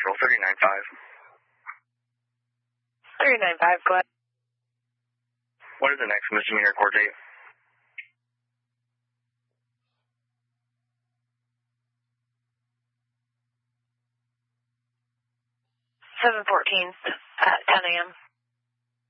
Knoxville, 395. 395, go ahead. What is the next misdemeanor court date? 7/14 at 10 a.m.